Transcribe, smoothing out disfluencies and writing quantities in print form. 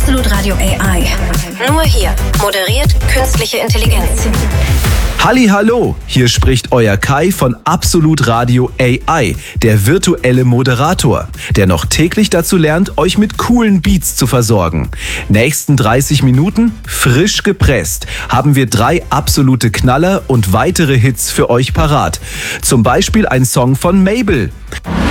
Absolut Radio AI. Nur hier moderiert künstliche Intelligenz. Hallihallo, hier spricht euer Kai von Absolut Radio AI, der virtuelle Moderator, der noch täglich dazu lernt, euch mit coolen Beats zu versorgen. Nächsten 30 Minuten, frisch gepresst, haben wir 3 absolute Knaller und weitere Hits für euch parat. Zum Beispiel ein Song von Mabel.